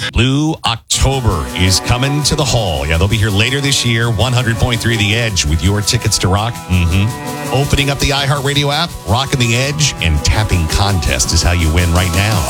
Blue October is coming to the Hall. Yeah, they'll be here later this year. 100.3 The Edge with your tickets to rock. Opening up the iHeartRadio app, Rockin' the Edge, and tapping contest is how you win right now.